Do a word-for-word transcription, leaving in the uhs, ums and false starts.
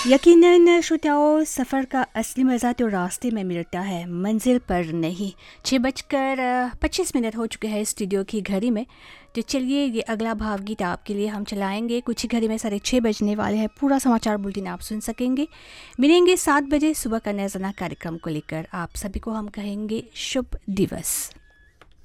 यकीनन श्रोताओं, सफ़र का असली मज़ा तो रास्ते में मिलता है, मंजिल पर नहीं। छः बजकर पच्चीस मिनट हो चुके हैं स्टूडियो की घड़ी में। तो चलिए, ये अगला भावगीत आपके लिए हम चलाएंगे। कुछ ही घड़ी में साढ़े छः बजने वाले हैं। पूरा समाचार बुलेटिन आप सुन सकेंगे। मिलेंगे सात बजे सुबह का नया जना कार्यक्रम को लेकर। आप सभी को हम कहेंगे शुभ दिवस।